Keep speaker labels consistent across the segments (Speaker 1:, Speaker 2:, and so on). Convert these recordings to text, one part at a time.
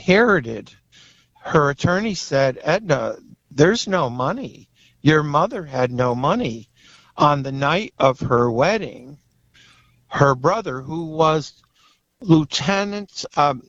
Speaker 1: inherited. Her attorney said, Edna, there's no money. Your mother had no money. On the night of her wedding, her brother, who was Lieutenant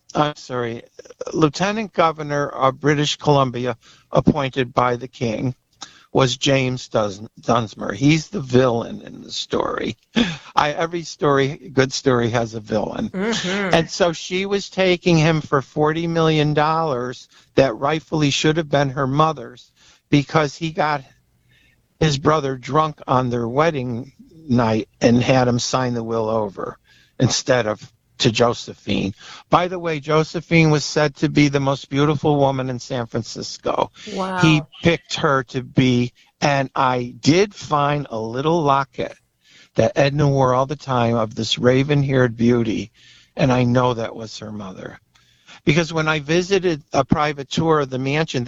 Speaker 1: Governor of British Columbia, appointed by the king, was James Dunsmore. He's the villain in the story. Every good story has a villain. Mm-hmm. And so she was taking him for $40 million that rightfully should have been her mother's, because he got his brother drunk on their wedding night and had him sign the will over instead of to Josephine. By the way, Josephine was said to be the most beautiful woman in San Francisco.
Speaker 2: Wow.
Speaker 1: He picked her to be, and I did find a little locket that Edna wore all the time of this raven-haired beauty, and I know that was her mother. Because when I visited a private tour of the mansion,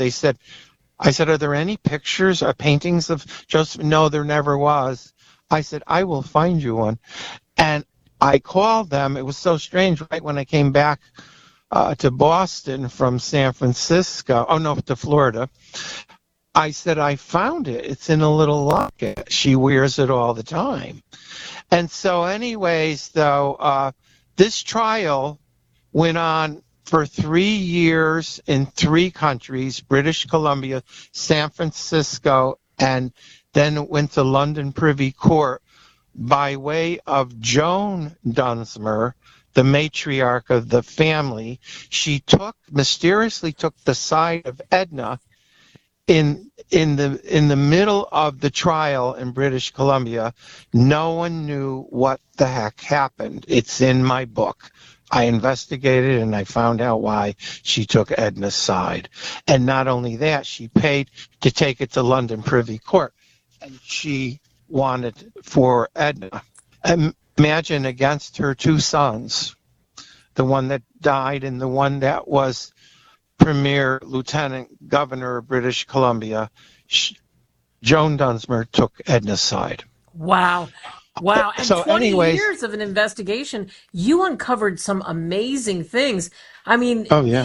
Speaker 1: I said, are there any pictures or paintings of Josephine? No, there never was. I said, I will find you one. And I called them. It was so strange, right when I came back to Boston from San Francisco, to Florida. I said, I found it. It's in a little locket. She wears it all the time. And so anyways, though, this trial went on for 3 years in 3 countries, British Columbia, San Francisco, and then it went to London Privy Court by way of Joan Dunsmore, the matriarch of the family. She mysteriously took the side of Edna in the middle of the trial in British Columbia. No one knew what the heck happened. It's in my book. I investigated and I found out why she took Edna's side. And not only that, she paid to take it to London Privy Court. And she wanted for Edna. Imagine against her 2 sons, the one that died and the one that was Premier Lieutenant Governor of British Columbia, Joan Dunsmore took Edna's side.
Speaker 2: Wow. And
Speaker 1: so
Speaker 2: 20 years of an investigation, you uncovered some amazing things. I mean,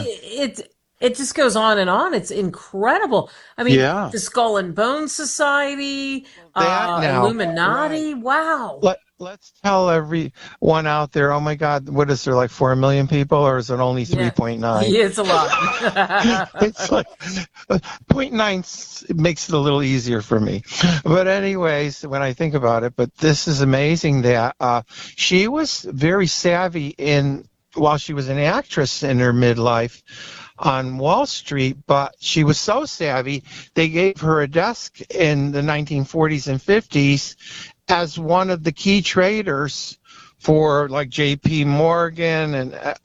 Speaker 2: it just goes on and on. It's incredible. I mean, the Skull and Bones Society, Illuminati. Right. Wow.
Speaker 1: Let's tell everyone out there, oh my God, what is there, like 4 million people, or is it only 3.9?
Speaker 2: Yeah, it's a lot.
Speaker 1: It's like 0.9 makes it a little easier for me. But anyways, when I think about it, but this is amazing that she was very savvy while she was an actress in her midlife on Wall Street, but she was so savvy, they gave her a desk in the 1940s and 50s as one of the key traders for like J.P. Morgan and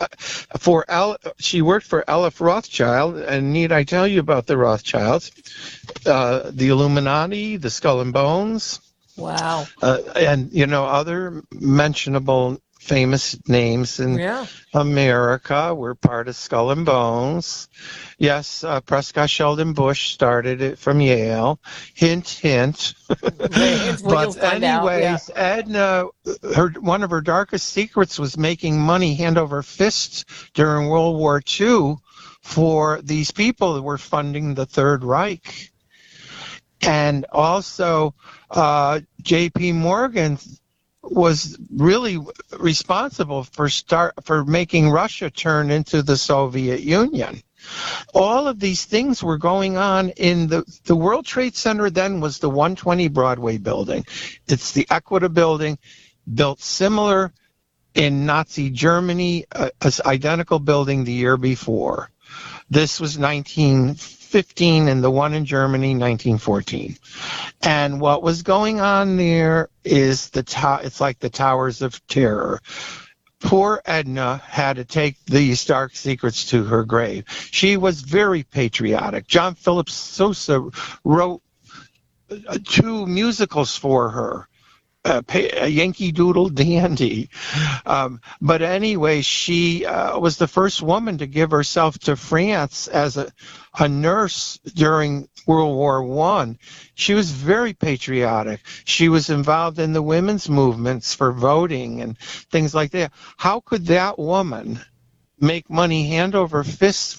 Speaker 1: she worked for Elif Rothschild. And need I tell you about the Rothschilds, the Illuminati, the Skull and Bones.
Speaker 2: Wow.
Speaker 1: And, other mentionable famous names in America were part of Skull and Bones. Yes, Prescott Sheldon Bush started it from Yale. Hint, hint. But anyways, Edna, one of her darkest secrets was making money hand over fist during World War II for these people that were funding the Third Reich. And also, J.P. Morgan was really responsible for making Russia turn into the Soviet Union. All of these things were going on in the World Trade Center. Then was the 120 Broadway building. It's the Equita building, built similar in Nazi Germany, an identical building the year before. This was 1915, and the one in Germany, 1914. And what was going on there is it's like the Towers of Terror. Poor Edna had to take these dark secrets to her grave. She was very patriotic. John Philip Sousa wrote 2 musicals for her. A Yankee Doodle Dandy. But anyway, she was the first woman to give herself to France as a nurse during World War I. She was very patriotic. She was involved in the women's movements for voting and things like that. How could that woman make money hand over fist